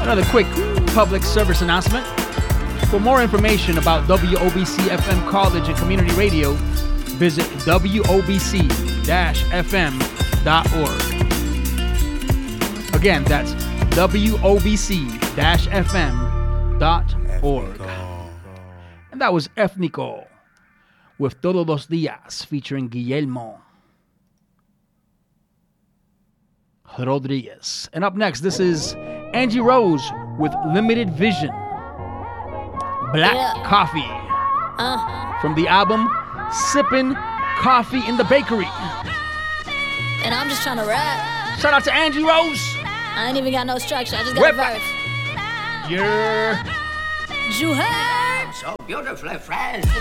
Another quick public service announcement. For more information about WOBC FM College and Community Radio, visit wobc-fm.org. Again, that's wobc-fm.org. And that was Ethnico with Todos los Días featuring Guillermo Rodriguez. And up next, this is Angie Rose with Limited Vision, Black Coffee, from the album Sippin' Coffee in the Bakery. And I'm just trying to rap. Shout out to Angie Rose. I ain't even got no structure, I just got a verse. Yeah. You heard? So beautifully fresh.